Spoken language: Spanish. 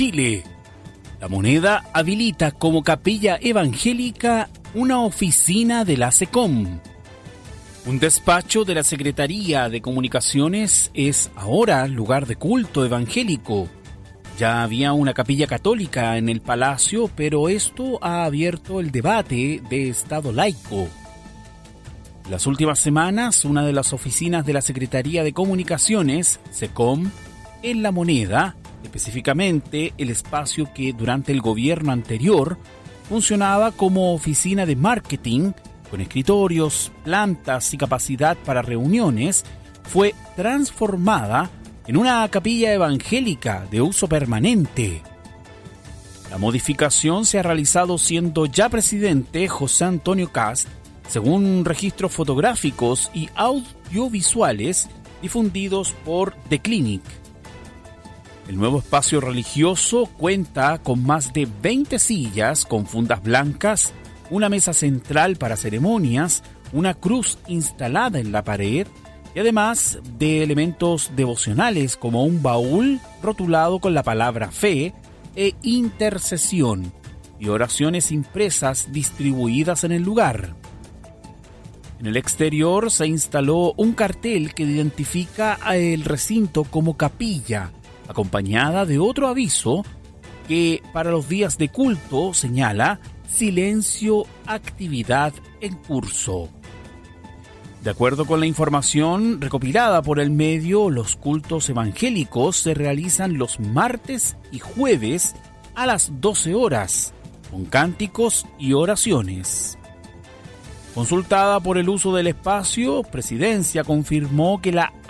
Chile. La Moneda habilita como capilla evangélica una oficina de la SECOM. Un despacho de la Secretaría de Comunicaciones es ahora lugar de culto evangélico. Ya había una capilla católica en el palacio, pero esto ha abierto el debate de Estado laico. En las últimas semanas, una de las oficinas de la Secretaría de Comunicaciones, SECOM, en La Moneda, específicamente el espacio que durante el gobierno anterior funcionaba como oficina de marketing, con escritorios, plantas y capacidad para reuniones, fue transformada en una capilla evangélica de uso permanente. La modificación se ha realizado siendo ya presidente José Antonio Kast, según registros fotográficos y audiovisuales difundidos por The Clinic. El nuevo espacio religioso cuenta con más de 20 sillas con fundas blancas, una mesa central para ceremonias, una cruz instalada en la pared y además de elementos devocionales como un baúl rotulado con la palabra fe e intercesión y oraciones impresas distribuidas en el lugar. En el exterior se instaló un cartel que identifica el recinto como capilla, acompañada de otro aviso que para los días de culto señala silencio, actividad en curso. De acuerdo con la información recopilada por el medio, los cultos evangélicos se realizan los martes y jueves a las 12 horas, con cánticos y oraciones. Consultada por el uso del espacio, Presidencia confirmó que la